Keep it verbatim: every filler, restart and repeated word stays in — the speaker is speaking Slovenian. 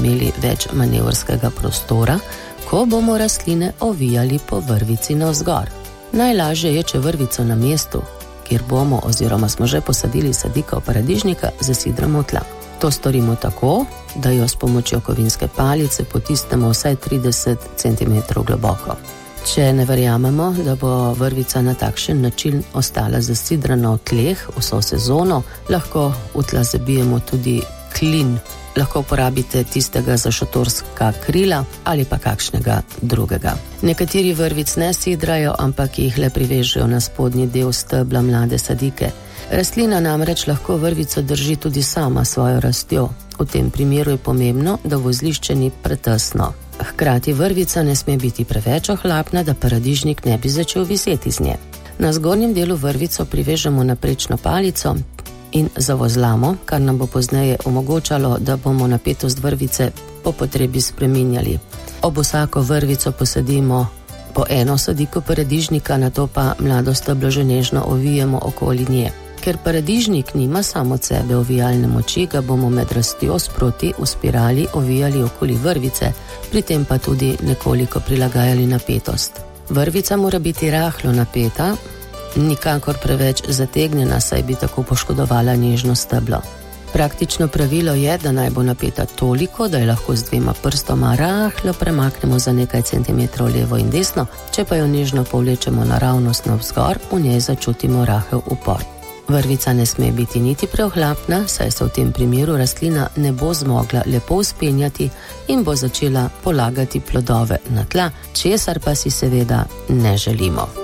imeli več manevrskega prostora, ko bomo rastline ovijali po vrvici navzgor. Najlažje je, če vrvico na mestu, kjer bomo oziroma smo že posadili sadikov paradižnika, zasidramo v tla. To storimo tako, da jo s pomočjo kovinske palice potisnemo vsaj trideset centimetrov globoko. Če ne verjamemo, da bo vrvica na takšen način ostala zasidrana v tleh vso sezono, lahko v tla zabijemo tudi klin. Lahko uporabite tistega za šotorska krila ali pa kakšnega drugega. Nekateri vrvic ne sidrajo, ampak jih le privežejo na spodnji del stebla mlade sadike. Rastlina namreč lahko vrvico drži tudi sama svojo rastjo. V tem primeru je pomembno, da vozlišče ni pretesno. Hkrati vrvica ne sme biti preveč ohlapna, da paradižnik ne bi začel viseti z nje. Na zgornjem delu vrvico privežemo na prečno palico in zavozlamo, kar nam bo pozneje omogočalo, da bomo napetost vrvice po potrebi spreminjali. Ob vsako vrvico posadimo po eno sadiko paradižnika, nato pa mlado steblo že nežno ovijemo okoli nje. Ker paradižnik nima samo od sebe ovijalne moči, ga bomo med rastjo sproti v spirali ovijali okoli vrvice, pri tem pa tudi nekoliko prilagajali napetost. Vrvica mora biti rahlo napeta, nikakor preveč zategnjena, saj bi tako poškodovala nežno steblo. Praktično pravilo je, da naj bo napeta toliko, da jo lahko z dvema prstoma rahlo premaknemo za nekaj centimetrov levo in desno, če pa jo nežno povlečemo naravnost navzgor, v njej začutimo rahel upor. Vrvica ne sme biti niti preohlapna, saj se v tem primeru rastlina ne bo zmogla lepo vzpenjati in bo začela polagati plodove na tla, česar pa si seveda ne želimo.